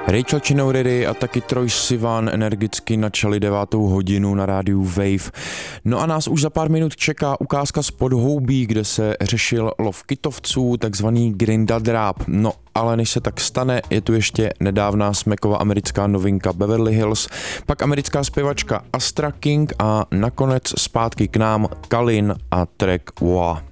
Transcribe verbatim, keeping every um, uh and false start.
Rachel Chinouriri a taky Troye Sivan energicky načali devátou hodinu na rádiu Wave. No a nás už za pár minut čeká ukázka z podhoubí, kde se řešil lov kytovců, takzvaný grindadráp. No ale než se tak stane, je tu ještě nedávná smeková americká novinka Beverly Hills, pak americká zpěvačka Astra King a nakonec zpátky k nám Kalin a track Wa.